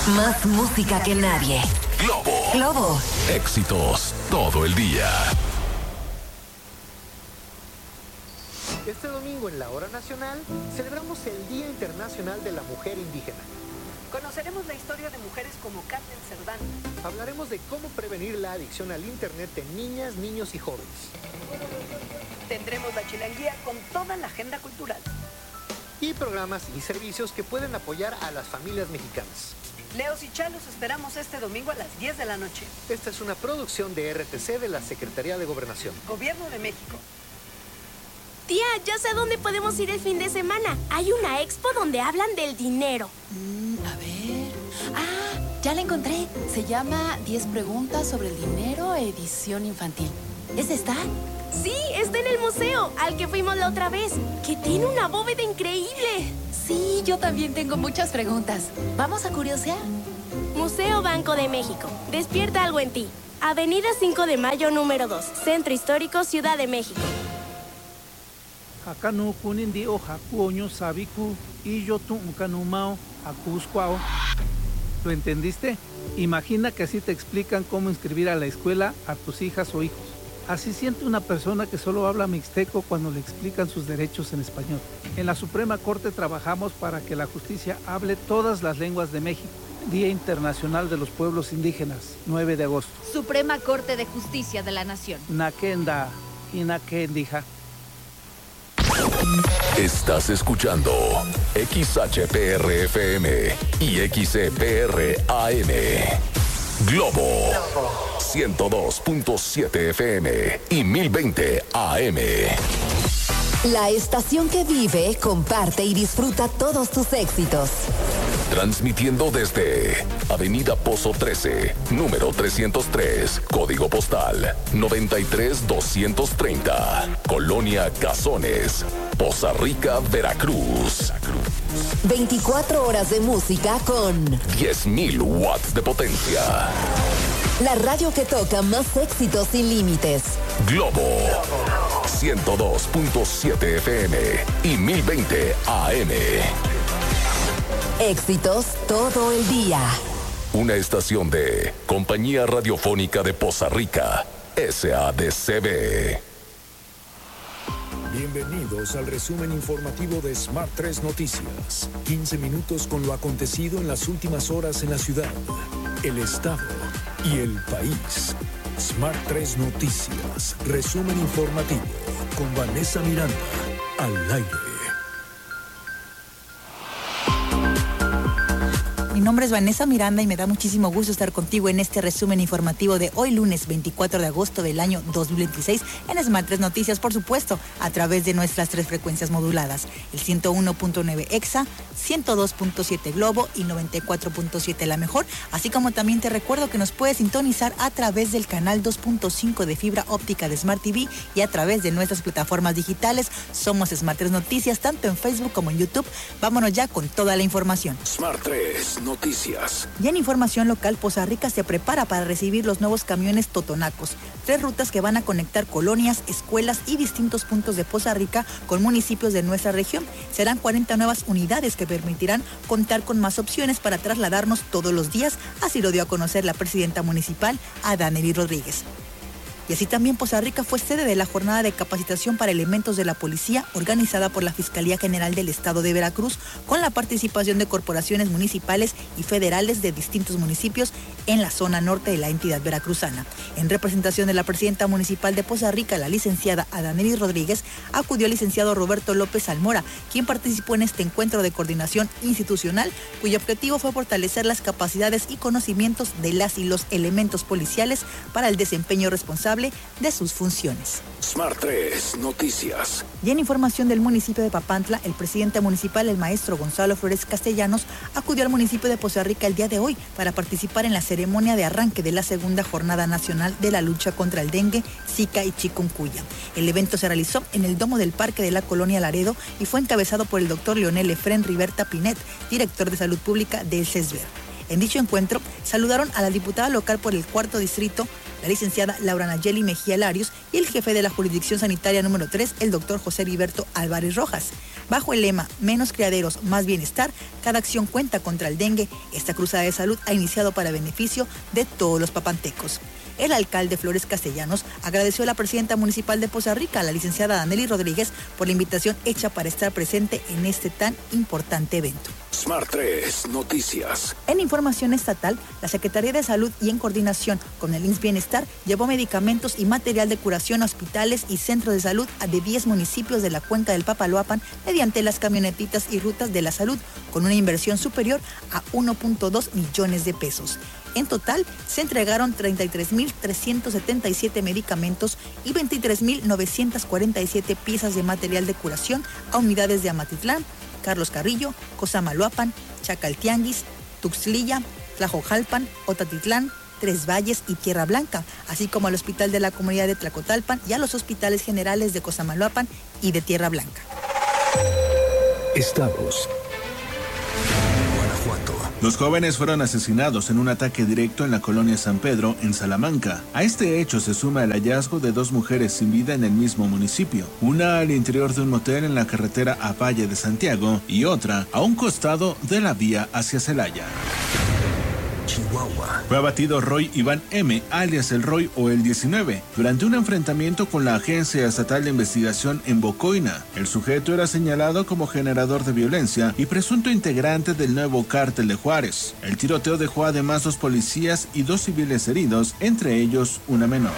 Más música que nadie. Globo. Éxitos todo el día. Este domingo en la Hora Nacional celebramos el Día Internacional de la Mujer Indígena. Conoceremos la historia de mujeres como Carmen Cerdán. Hablaremos de cómo prevenir la adicción al Internet en niñas, niños y jóvenes. Tendremos la chilanguía con toda la agenda cultural. Y programas y servicios que pueden apoyar a las familias mexicanas. Leos y Chalos esperamos este domingo a las 10 de la noche. Esta es una producción de RTC de la Secretaría de Gobernación. Gobierno de México. Tía, ya sé a dónde podemos ir el fin de semana. Hay una expo donde hablan del dinero. A ver... ya la encontré. Se llama 10 preguntas sobre el dinero, edición infantil. ¿Es esta? Sí, está en el museo, al que fuimos la otra vez, que tiene una bóveda increíble. Sí, yo también tengo muchas preguntas. ¿Vamos a curiosear? Museo Banco de México. Despierta algo en ti. Avenida 5 de Mayo, número 2. Centro Histórico, Ciudad de México. Acá kunin di o jacuoño sabiku y yo tu canumao acuscuao. ¿Lo entendiste? Imagina que así te explican cómo inscribir a la escuela a tus hijas o hijos. Así siente una persona que solo habla mixteco cuando le explican sus derechos en español. En la Suprema Corte trabajamos para que la justicia hable todas las lenguas de México. Día Internacional de los Pueblos Indígenas, 9 de agosto. Suprema Corte de Justicia de la Nación. Nakenda y Nakendija. Estás escuchando XHPR-FM y XCPR-AM. Globo 102.7 FM y 1020 AM. La estación que vive, comparte y disfruta todos tus éxitos. Transmitiendo desde Avenida Pozo 13, número 303, código postal 93230, Colonia Cazones, Poza Rica, Veracruz. 24 horas de música con 10.000 watts de potencia. La radio que toca más éxitos sin límites. Globo 102.7 FM y 1020 AM. Éxitos todo el día. Una estación de Compañía Radiofónica de Poza Rica, SADCB. Bienvenidos al resumen informativo de Smart 3 Noticias. 15 minutos con lo acontecido en las últimas horas en la ciudad, el estado y el país. Smart 3 Noticias, resumen informativo con Vanessa Miranda, al aire. Mi nombre es Vanessa Miranda y me da muchísimo gusto estar contigo en este resumen informativo de hoy lunes 24 de agosto del año 2026 en Smart 3 Noticias, por supuesto, a través de nuestras 3 frecuencias moduladas, el 101.9 EXA, 102.7 Globo y 94.7 La Mejor, así como también te recuerdo que nos puedes sintonizar a través del canal 2.5 de fibra óptica de Smart TV y a través de nuestras plataformas digitales. Somos Smart 3 Noticias, tanto en Facebook como en YouTube. Vámonos ya con toda la información. Smart 3 Noticias. Ya en información local, Poza Rica se prepara para recibir los nuevos camiones Totonacos, 3 rutas que van a conectar colonias, escuelas y distintos puntos de Poza Rica con municipios de nuestra región. Serán 40 nuevas unidades que permitirán contar con más opciones para trasladarnos todos los días, así lo dio a conocer la presidenta municipal, Adanely Rodríguez. Y así también Poza Rica fue sede de la jornada de capacitación para elementos de la policía organizada por la Fiscalía General del Estado de Veracruz, con la participación de corporaciones municipales y federales de distintos municipios en la zona norte de la entidad veracruzana. En representación de la presidenta municipal de Poza Rica, la licenciada Adanely Rodríguez, acudió el licenciado Roberto López Almora, quien participó en este encuentro de coordinación institucional, cuyo objetivo fue fortalecer las capacidades y conocimientos de las y los elementos policiales para el desempeño responsable de sus funciones. Smart 3 Noticias. Y en información del municipio de Papantla, el presidente municipal, el maestro Gonzalo Flores Castellanos, acudió al municipio de Poza Rica el día de hoy para participar en la ceremonia de arranque de la segunda jornada nacional de la lucha contra el dengue, zika y chikungunya. El evento se realizó en el domo del Parque de la Colonia Laredo y fue encabezado por el doctor Leonel Efrén Riberta Pinet, director de Salud Pública del CESVER. En dicho encuentro, saludaron a la diputada local por el 4º distrito, la licenciada Laura Nayeli Mejía Larios, y el jefe de la jurisdicción sanitaria número 3, el doctor José Heriberto Álvarez Rojas. Bajo el lema Menos criaderos, más bienestar, cada acción cuenta contra el dengue. Esta cruzada de salud ha iniciado para beneficio de todos los papantecos. El alcalde Flores Castellanos agradeció a la presidenta municipal de Poza Rica, la licenciada Danely Rodríguez, por la invitación hecha para estar presente en este tan importante evento. Smart 3 Noticias. En información estatal, la Secretaría de Salud y en coordinación con el IMSS Bienestar llevó medicamentos y material de curación a hospitales y centros de salud de 10 municipios de la cuenca del Papaloapan mediante las camionetitas y rutas de la salud, con una inversión superior a 1.2 millones de pesos. En total, se entregaron 33.377 medicamentos y 23.947 piezas de material de curación a unidades de Amatitlán, Carlos Carrillo, Cosamaloapan, Chacaltianguis, Tuxtla, Tlajojalpan, Otatitlán, Tres Valles y Tierra Blanca, así como al Hospital de la Comunidad de Tlacotalpan y a los hospitales generales de Cosamaloapan y de Tierra Blanca. Estados. Los jóvenes fueron asesinados en un ataque directo en la colonia San Pedro, en Salamanca. A este hecho se suma el hallazgo de 2 mujeres sin vida en el mismo municipio, una al interior de un motel en la carretera a Valle de Santiago y otra a un costado de la vía hacia Celaya. Chihuahua. Fue abatido Roy Iván M., alias el Roy o el 19, durante un enfrentamiento con la Agencia Estatal de Investigación en Bocoina. El sujeto era señalado como generador de violencia y presunto integrante del nuevo cártel de Juárez. El tiroteo dejó además 2 policías y 2 civiles heridos, entre ellos una menor.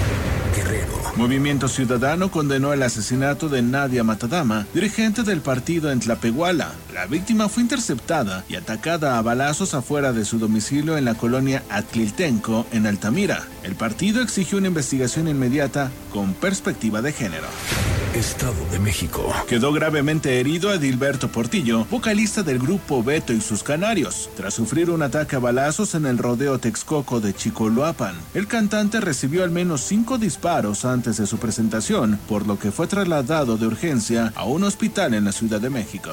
Movimiento Ciudadano condenó el asesinato de Nadia Matadama, dirigente del partido en Tlapehuala. La víctima fue interceptada y atacada a balazos afuera de su domicilio en la colonia Atliltenco, en Altamira. El partido exigió una investigación inmediata con perspectiva de género. Estado de México. Quedó gravemente herido Edilberto Portillo, vocalista del grupo Beto y sus Canarios, tras sufrir un ataque a balazos en el rodeo Texcoco de Chicoloapan. El cantante recibió al menos 5 disparos antes de su presentación, por lo que fue trasladado de urgencia a un hospital en la Ciudad de México.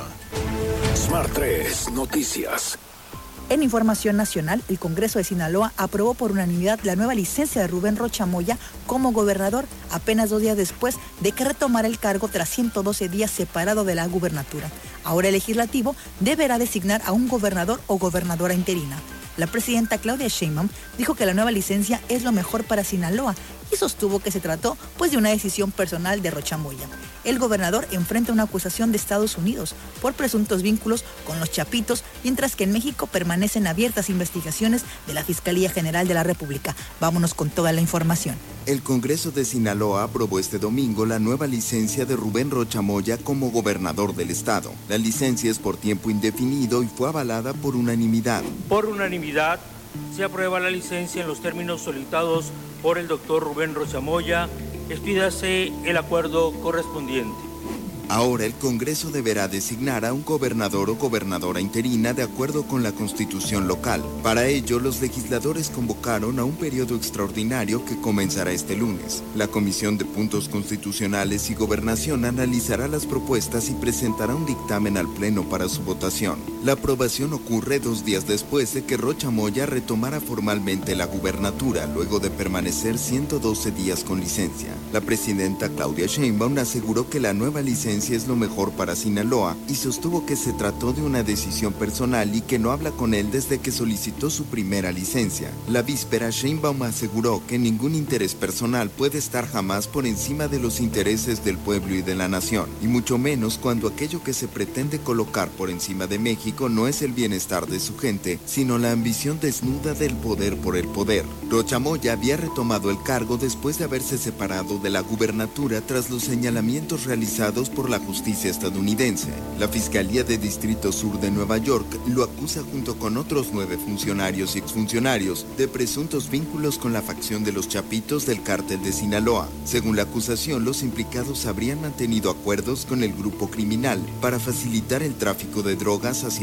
Smart 3 Noticias. En información nacional, el Congreso de Sinaloa aprobó por unanimidad la nueva licencia de Rubén Rocha Moya como gobernador, apenas 2 días después de que retomara el cargo tras 112 días separado de la gubernatura. Ahora el legislativo deberá designar a un gobernador o gobernadora interina. La presidenta Claudia Sheinbaum dijo que la nueva licencia es lo mejor para Sinaloa y sostuvo que se trató de una decisión personal de Rocha Moya. El gobernador enfrenta una acusación de Estados Unidos por presuntos vínculos con los Chapitos, mientras que en México permanecen abiertas investigaciones de la Fiscalía General de la República. Vámonos con toda la información. El Congreso de Sinaloa aprobó este domingo la nueva licencia de Rubén Rocha Moya como gobernador del estado. La licencia es por tiempo indefinido y fue avalada por unanimidad. Por unanimidad, se aprueba la licencia en los términos solicitados por el doctor Rubén Rocha Moya. Expídase el acuerdo correspondiente. Ahora el Congreso deberá designar a un gobernador o gobernadora interina de acuerdo con la Constitución local. Para ello, los legisladores convocaron a un periodo extraordinario que comenzará este lunes. La Comisión de Puntos Constitucionales y Gobernación analizará las propuestas y presentará un dictamen al Pleno para su votación. La aprobación ocurre 2 días después de que Rocha Moya retomara formalmente la gubernatura, luego de permanecer 112 días con licencia. La presidenta Claudia Sheinbaum aseguró que la nueva licencia es lo mejor para Sinaloa y sostuvo que se trató de una decisión personal y que no habla con él desde que solicitó su primera licencia. La víspera, Sheinbaum aseguró que ningún interés personal puede estar jamás por encima de los intereses del pueblo y de la nación, y mucho menos cuando aquello que se pretende colocar por encima de México no es el bienestar de su gente, sino la ambición desnuda del poder por el poder. Rocha Moya había retomado el cargo después de haberse separado de la gubernatura tras los señalamientos realizados por la justicia estadounidense. La Fiscalía de Distrito Sur de Nueva York lo acusa junto con otros 9 funcionarios y exfuncionarios de presuntos vínculos con la facción de los Chapitos del cártel de Sinaloa. Según la acusación, los implicados habrían mantenido acuerdos con el grupo criminal para facilitar el tráfico de drogas hacia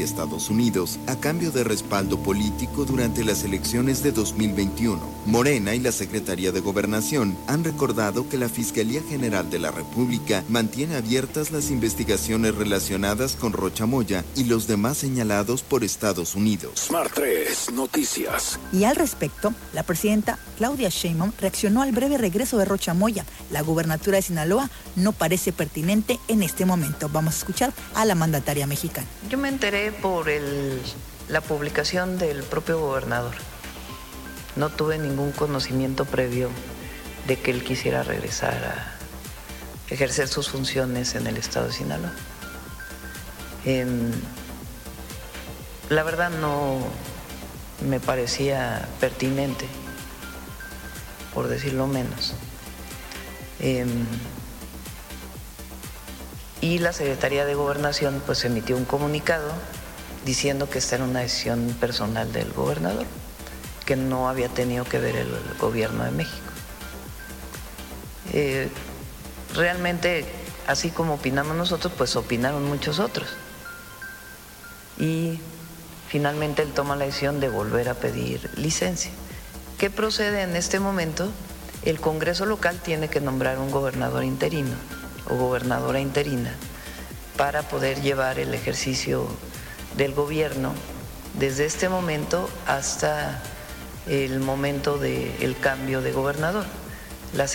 hacia Estados Unidos a cambio de respaldo político durante las elecciones de 2021. Morena y la Secretaría de Gobernación han recordado que la Fiscalía General de la República mantiene abiertas las investigaciones relacionadas con Rocha Moya y los demás señalados por Estados Unidos. Smart 3 Noticias. Y al respecto, la presidenta Claudia Sheinbaum reaccionó al breve regreso de Rocha Moya. La gubernatura de Sinaloa no parece pertinente en este momento. Vamos a escuchar a la mandataria mexicana. Yo me enteré por la publicación del propio gobernador. No tuve ningún conocimiento previo de que él quisiera regresar a ejercer sus funciones en el estado de Sinaloa. La verdad no me parecía pertinente, por decirlo menos. Y la Secretaría de Gobernación pues emitió un comunicado diciendo que esta era una decisión personal del gobernador, que no había tenido que ver el gobierno de México. Realmente, así como opinamos nosotros, pues opinaron muchos otros. Y finalmente él toma la decisión de volver a pedir licencia. ¿Qué procede en este momento? El Congreso local tiene que nombrar un gobernador interino o gobernadora interina para poder llevar el ejercicio del gobierno desde este momento hasta el momento del cambio de gobernador.